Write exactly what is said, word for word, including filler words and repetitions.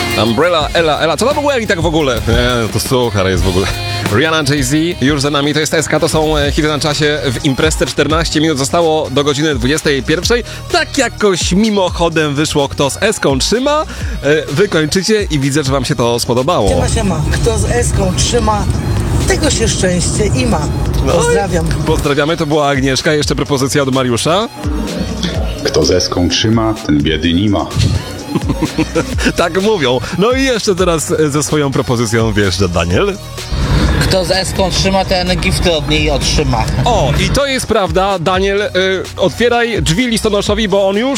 Umbrella, Ella, Ella. Co to w ogóle i tak w ogóle? Nie, to suchar jest w ogóle. Rihanna, Jay-Z, już za nami, to jest S K, to są hity na czasie. W Imprezce czternaście minut zostało do godziny dwudziestej pierwszej. Tak jakoś mimochodem wyszło, kto z S-ką trzyma. Wy kończycie i widzę, że wam się to spodobało. Siema, siema. Kto z S-ką trzyma, tego się szczęście i ma. Pozdrawiam. No, pozdrawiamy, to była Agnieszka. Jeszcze propozycja od Mariusza. Kto z eską trzyma, ten biedy nie ma. Tak mówią. No i jeszcze teraz ze swoją propozycją wjeżdża Daniel. Kto z eską trzyma, ten gifty od niej otrzyma. O, i to jest prawda. Daniel, y, otwieraj drzwi listonoszowi, bo on już